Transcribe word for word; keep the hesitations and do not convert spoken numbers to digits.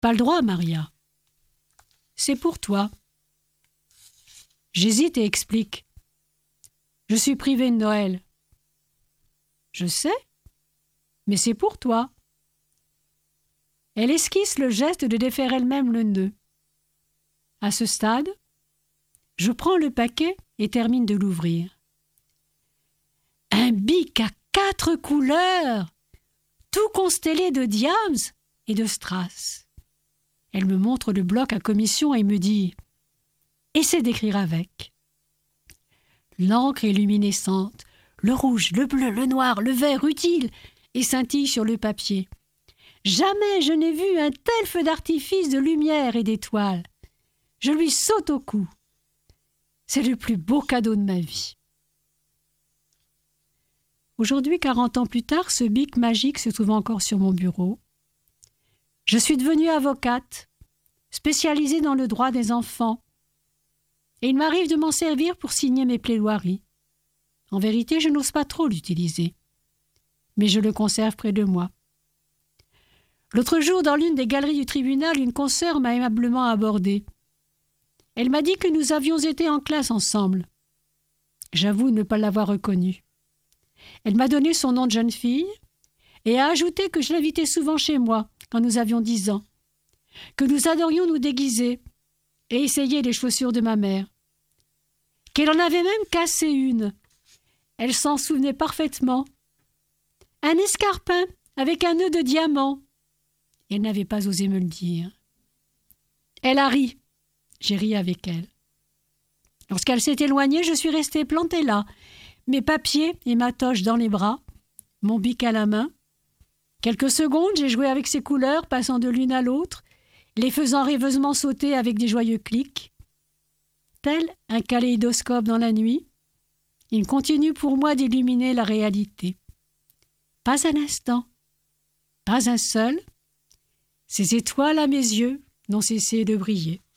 Pas le droit, Maria. C'est pour toi. J'hésite et explique. Je suis privée de Noël. Je sais, mais c'est pour toi. Elle esquisse le geste de défaire elle-même le nœud. À ce stade, je prends le paquet et termine de l'ouvrir. Un bic à quatre couleurs, tout constellé de diams et de strass. Elle me montre le bloc à commission et me dit « Essaie d'écrire avec ». L'encre est luminescente, le rouge, le bleu, le noir, le vert utile et scintille sur le papier. Jamais je n'ai vu un tel feu d'artifice de lumière et d'étoiles. Je lui saute au cou. C'est le plus beau cadeau de ma vie. Aujourd'hui, quarante ans plus tard, ce bic magique se trouve encore sur mon bureau. Je suis devenue avocate, spécialisée dans le droit des enfants, et il m'arrive de m'en servir pour signer mes plaidoiries. En vérité, je n'ose pas trop l'utiliser, mais je le conserve près de moi. L'autre jour, dans l'une des galeries du tribunal, une consoeur m'a aimablement abordée. Elle m'a dit que nous avions été en classe ensemble. J'avoue ne pas l'avoir reconnue. Elle m'a donné son nom de jeune fille et a ajouté que je l'invitais souvent chez moi quand nous avions dix ans, que nous adorions nous déguiser et essayer les chaussures de ma mère, qu'elle en avait même cassé une. Elle s'en souvenait parfaitement. Un escarpin avec un nœud de diamant. Elle n'avait pas osé me le dire. Elle a ri. J'ai ri avec elle. Lorsqu'elle s'est éloignée, je suis restée plantée là, mes papiers et ma toche dans les bras, mon bic à la main. Quelques secondes, j'ai joué avec ces couleurs, passant de l'une à l'autre, les faisant rêveusement sauter avec des joyeux clics. Tel un kaléidoscope dans la nuit, il continue pour moi d'illuminer la réalité. Pas un instant, pas un seul, ces étoiles à mes yeux n'ont cessé de briller.